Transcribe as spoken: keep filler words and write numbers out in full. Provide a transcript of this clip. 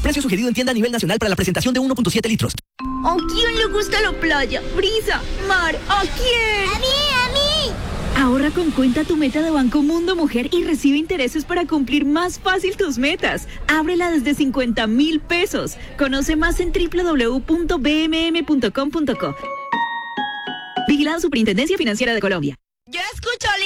Precio sugerido en tienda a nivel nacional para la presentación de uno punto siete litros. ¿A quién le gusta la playa, brisa, mar? ¿A quién? ¡A mí, a mí! Ahorra con Cuenta Tu Meta de Banco Mundo Mujer y recibe intereses para cumplir más fácil tus metas. Ábrela desde cincuenta mil pesos. Conoce más en doble u doble u doble u punto b m m punto com punto co. Vigilada Superintendencia Financiera de Colombia. Yo escucho